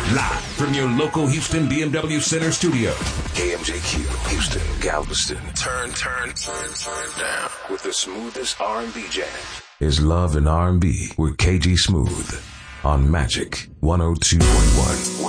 Live from your local Houston BMW Center studio. KMJQ, Houston, Galveston. Turn down with the smoothest R&B jam. Is Love and R&B with KG Smooth on Magic 102.1.